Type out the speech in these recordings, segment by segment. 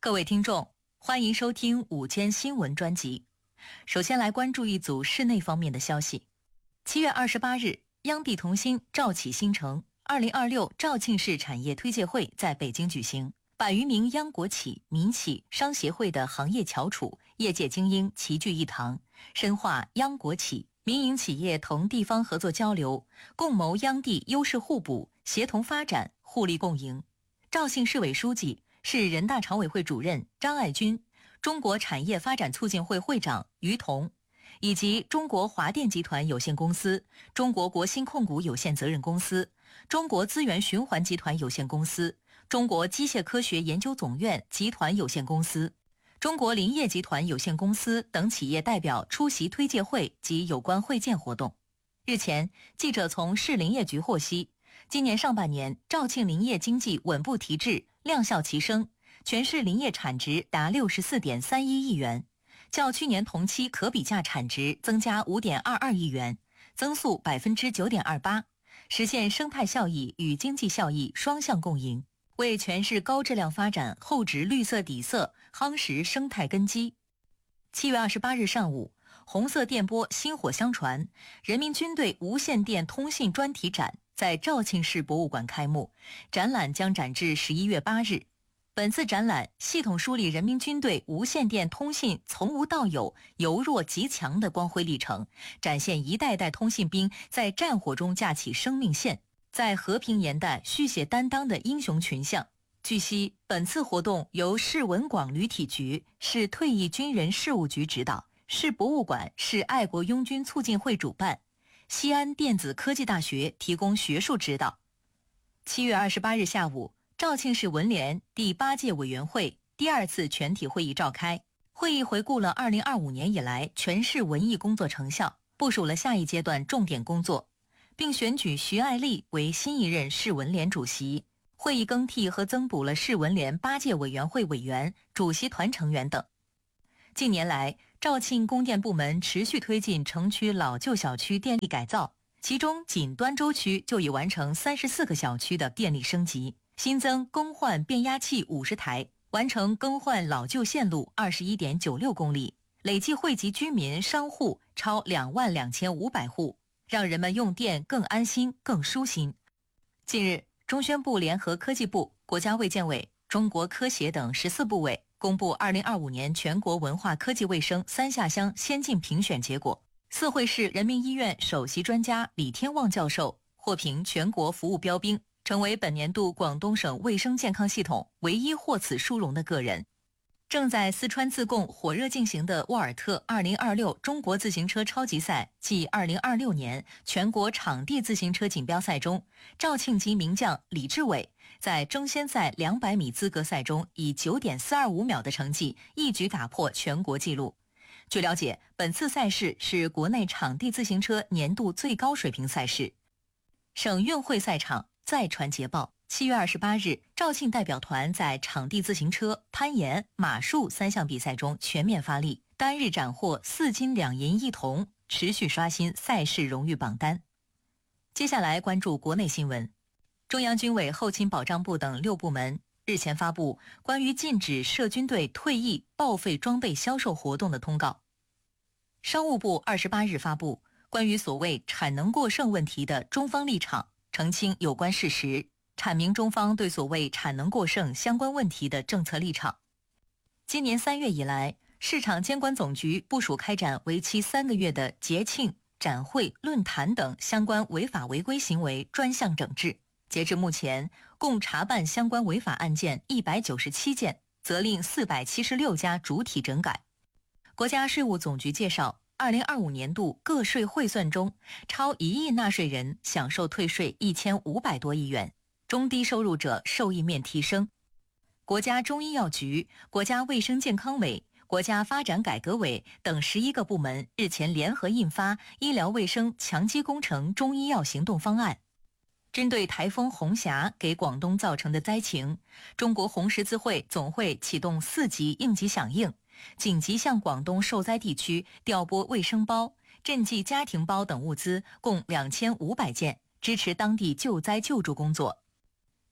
各位听众，欢迎收听午间新闻专辑。首先来关注一组室内方面的消息。7月28日，央地同心兆启新城2026肇庆市产业推介会在北京举行，100余名央国企、民企、商协会的行业翘楚、业界精英齐聚一堂，深化央国企、民营企业同地方合作交流，共谋央地优势互补、协同发展、互利共赢。肇庆市委书记、市人大常委会主任张爱军、中国产业发展促进会会长于彤，以及中国华电集团有限公司、中国国新控股有限责任公司、中国资源循环集团有限公司、中国机械科学研究总院集团有限公司、中国林业集团有限公司等企业代表出席推介会及有关会见活动。日前，记者从市林业局获悉，今年上半年肇庆林业经济稳步提质，量效齐升，全市林业产值达64.31亿元，较去年同期可比价产值增加5.22亿元，增速9.28%，实现生态效益与经济效益双向共赢，为全市高质量发展厚植绿色底色，夯实生态根基。7月28日上午，红色电波薪火相传，人民军队无线电通信专题展在肇庆市博物馆开幕，展览将展至11月8日。本次展览系统梳理人民军队无线电通信从无到有、由弱及强的光辉历程，展现一代代通信兵在战火中架起生命线，在和平年代续写担当的英雄群像。据悉，本次活动由市文广旅体局、市退役军人事务局指导，市博物馆、市爱国拥军促进会主办，西安电子科技大学提供学术指导。7月28日下午，肇庆市文联第8届委员会第2次全体会议召开，会议回顾了2025年以来全市文艺工作成效，部署了下一阶段重点工作，并选举徐爱丽为新一任市文联主席。会议更替和增补了市文联8届委员会委员、主席团成员等。近年来，肇庆供电部门持续推进城区老旧小区电力改造，其中仅端州区就已完成34个小区的电力升级，新增更换变压器50台，完成更换老旧线路21.96公里，累计惠及居民商户超22500户，让人们用电更安心、更舒心。近日，中宣部联合科技部、国家卫健委、中国科协等14部委公布2025年全国文化科技卫生3下乡先进评选结果，四惠市人民医院首席专家李天旺教授获评全国服务标兵，成为本年度广东省卫生健康系统唯一获此殊荣的个人。正在四川自贡火热进行的沃尔特2026中国自行车超级赛暨2026年全国场地自行车锦标赛中，肇庆籍名将李志伟在争先赛200米资格赛中以9.425秒的成绩一举打破全国纪录。据了解，本次赛事是国内场地自行车年度最高水平赛事。省运会赛场再传捷报。7月28日，肇庆代表团在场地自行车、攀岩、马术3项比赛中全面发力，单日斩获4金2银1铜，持续刷新赛事荣誉榜单。接下来关注国内新闻。中央军委后勤保障部等6部门日前发布关于禁止涉军队退役报废装备销售活动的通告。商务部28日发布关于所谓产能过剩问题的中方立场，澄清有关事实，阐明中方对所谓产能过剩相关问题的政策立场。今年3月以来，市场监管总局部署开展为期3个月的节庆、展会、论坛等相关违法违规行为专项整治。截至目前，共查办相关违法案件197件，责令476家主体整改。国家税务总局介绍，2025年度个税汇算中，超1亿纳税人享受退税1500多亿元，中低收入者受益面提升。国家中医药局、国家卫生健康委、国家发展改革委等11个部门日前联合印发《医疗卫生强基工程中医药行动方案》。针对台风红霞给广东造成的灾情，中国红十字会总会启动4级应急响应，紧急向广东受灾地区调拨卫生包、赈济家庭包等物资共2500件，支持当地救灾救助工作。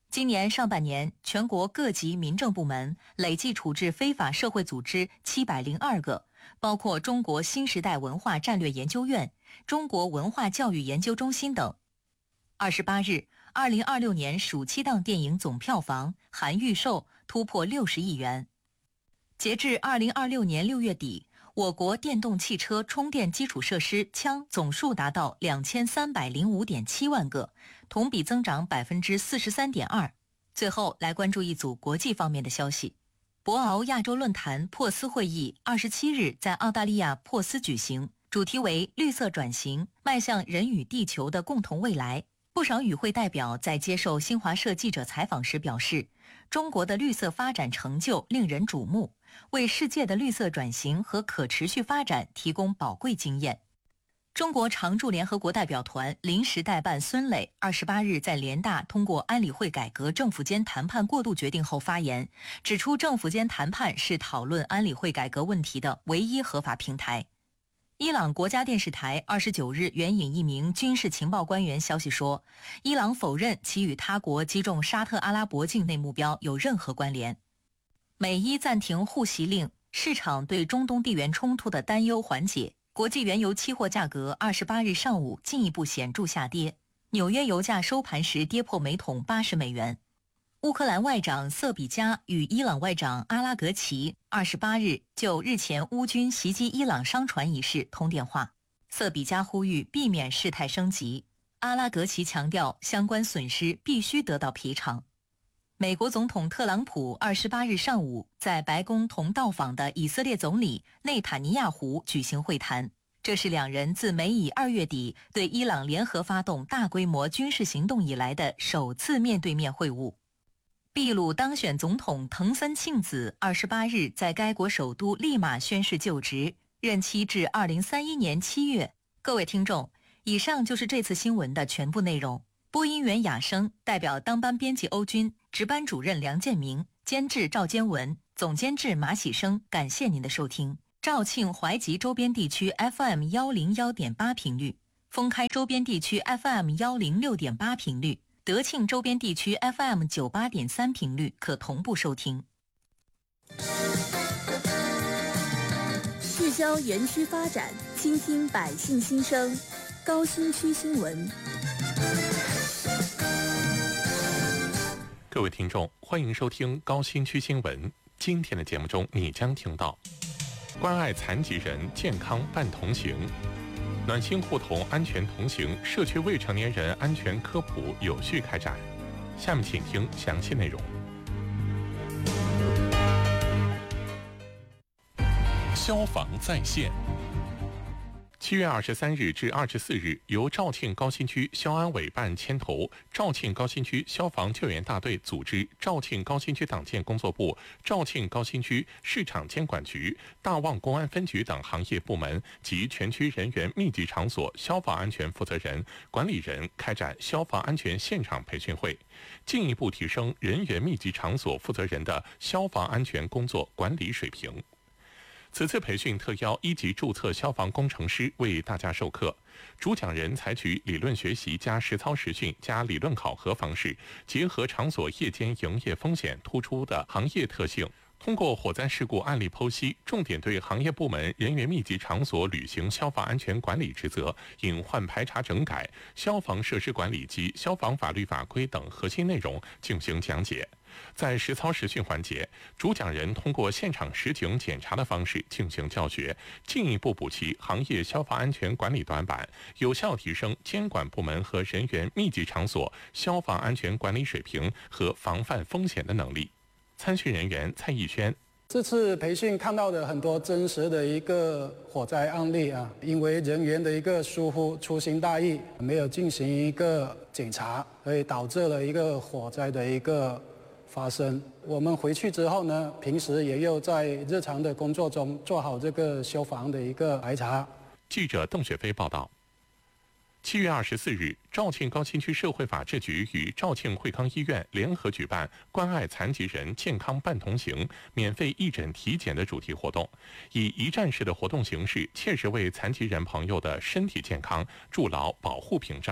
今年上半年，全国各级民政部门累计处置非法社会组织702个，包括中国新时代文化战略研究院、中国文化教育研究中心等。28日，2026年暑期档电影总票房含预售突破60亿元。截至2026年6月底，我国电动汽车充电基础设施枪总数达到2305.7万个，同比增长43.2%。最后来关注一组国际方面的消息。博鳌亚洲论坛珀斯会议27日在澳大利亚珀斯举行，主题为绿色转型，迈向人与地球的共同未来。不少与会代表在接受新华社记者采访时表示，中国的绿色发展成就令人瞩目，为世界的绿色转型和可持续发展提供宝贵经验。中国常驻联合国代表团临时代办孙磊28日在联大通过安理会改革政府间谈判过渡决定后发言，指出政府间谈判是讨论安理会改革问题的唯一合法平台。伊朗国家电视台29日援引一名军事情报官员消息说，伊朗否认其与他国击中沙特阿拉伯境内目标有任何关联。美伊暂停互袭令，市场对中东地缘冲突的担忧缓解，国际原油期货价格28日上午进一步显著下跌，纽约油价收盘时跌破每桶80美元。乌克兰外长瑟比加与伊朗外长阿拉格齐28日就日前乌军袭击伊朗商船一事通电话，瑟比加呼吁避免事态升级，阿拉格齐强调相关损失必须得到赔偿。美国总统特朗普28日上午在白宫同到访的以色列总理内塔尼亚胡举行会谈，这是两人自美以2月底对伊朗联合发动大规模军事行动以来的首次面对面会晤。秘鲁当选总统藤森庆子28日在该国首都利马宣誓就职，任期至2031年7月。各位听众，以上就是这次新闻的全部内容。播音员雅生，代表当班编辑欧军，值班主任梁建明，监制赵坚文，总监制马喜生，感谢您的收听。肇庆淮吉周边地区 FM 101.8频率，封开周边地区 FM 106.8频率，德庆周边地区 FM 98.3频率可同步收听。 聚焦园区发展，倾听百姓心声，高新区新闻。 各位听众，欢迎收听高新区新闻。今天的节目中，你将听到关爱残疾人健康伴同行，暖心互同安全同行社区未成年人安全科普有序开展。下面请听详细内容。消防在线。7月23日至24日，由肇庆高新区消安委办牵头，肇庆高新区消防救援大队组织肇庆高新区党建工作部、肇庆高新区市场监管局、大旺公安分局等行业部门及全区人员密集场所消防安全负责人、管理人开展消防安全现场培训会，进一步提升人员密集场所负责人的消防安全工作管理水平。此次培训特邀1级注册消防工程师为大家授课，主讲人采取理论学习加实操实训加理论考核方式，结合场所夜间营业风险突出的行业特性，通过火灾事故案例剖析，重点对行业部门人员密集场所履行消防安全管理职责、隐患排查整改、消防设施管理及消防法律法规等核心内容进行讲解。在实操实训环节，主讲人通过现场实景检查的方式进行教学，进一步补齐行业消防安全管理短板，有效提升监管部门和人员密集场所消防安全管理水平和防范风险的能力。参训人员蔡义轩。 这次培训看到的很多真实的一个火灾案例啊，因为人员的一个疏忽、粗心大意，没有进行一个检查，所以导致了一个火灾的一个发生。我们回去之后呢，平时也有在日常的工作中做好这个消防的一个排查。 记者邓雪飞报道。7月24日，肇庆高新区社会法制局与肇庆惠康医院联合举办关爱残疾人健康伴同行免费义诊体检的主题活动，以一站式的活动形式，切实为残疾人朋友的身体健康筑牢保护屏障。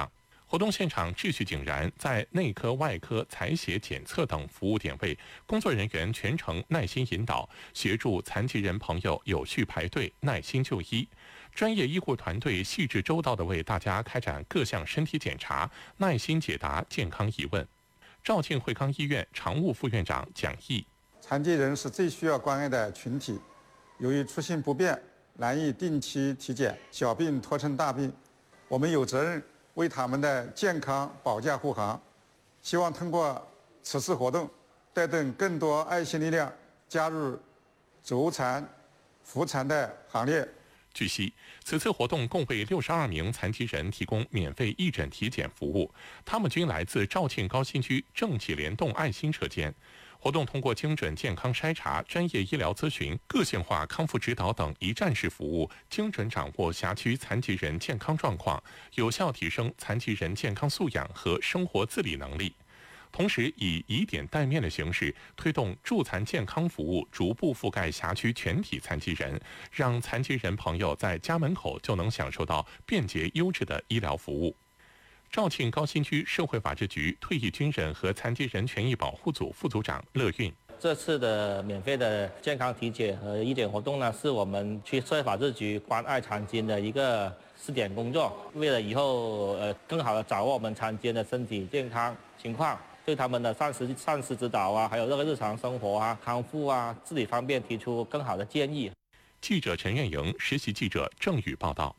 活动现场秩序井然，在内科、外科、采血检测等服务点位，工作人员全程耐心引导，协助残疾人朋友有序排队、耐心就医。专业医护团队细致周到地为大家开展各项身体检查，耐心解答健康疑问。肇庆惠康医院常务副院长蒋毅： 残疾人是最需要关爱的群体，由于出行不便，难以定期体检，小病拖成大病，我们有责任为他们的健康保驾护航。希望通过此次活动，带动更多爱心力量加入足残、扶残的行列。 据悉，此次活动共为62名残疾人提供免费义诊体检服务，他们均来自肇庆高新区正济联动爱心车间。活动通过精准健康筛查、专业医疗咨询、个性化康复指导等一站式服务，精准掌握辖区残疾人健康状况，有效提升残疾人健康素养和生活自理能力。同时，以点带面的形式推动助残健康服务逐步覆盖辖区全体残疾人，让残疾人朋友在家门口就能享受到便捷优质的医疗服务。肇庆高新区社会法制局退役军人和残疾人权益保护组副组长乐运： 这次的免费的健康体检和义检活动呢，是我们区社会法制局关爱残疾人的一个试点工作，为了以后更好的掌握我们残疾人的身体健康情况，对他们的膳食指导啊，还有这个日常生活啊、康复啊、自理方面提出更好的建议。 记者陈愿莹，实习记者郑宇报道。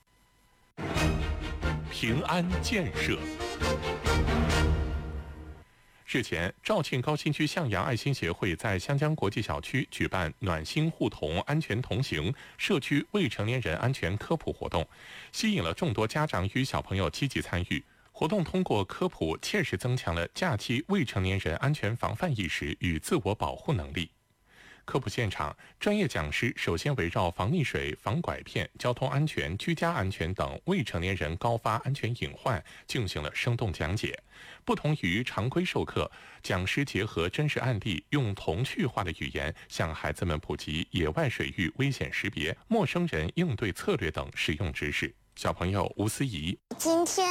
平安建设。日前，肇庆高新区向阳爱心协会在湘江国际小区举办暖心互同安全同行社区未成年人安全科普活动，吸引了众多家长与小朋友积极参与。活动通过科普切实增强了假期未成年人安全防范意识与自我保护能力。科普现场，专业讲师首先围绕防溺水、防拐骗、交通安全、居家安全等未成年人高发安全隐患进行了生动讲解。不同于常规授课，讲师结合真实案例，用童趣化的语言向孩子们普及野外水域危险识别、陌生人应对策略等实用知识。小朋友吴思怡： 今天